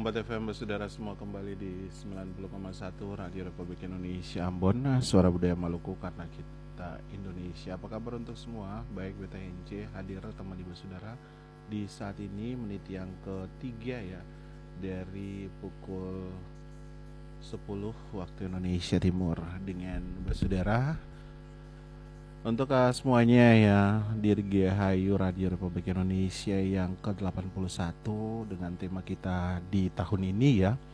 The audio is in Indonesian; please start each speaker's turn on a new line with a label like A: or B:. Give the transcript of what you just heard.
A: Sobat FM bersaudara semua kembali di 90,1 Radio Republik Indonesia Ambon, suara budaya Maluku karena kita Indonesia. Apa kabar untuk semua? Baik, BTNC hadir teman ibu saudara di saat ini menit yang ketiga ya, dari pukul 10 waktu Indonesia Timur dengan bersaudara. Untuk semuanya ya, Dirgahayu Radio Republik Indonesia yang ke-81 dengan tema kita di tahun ini ya,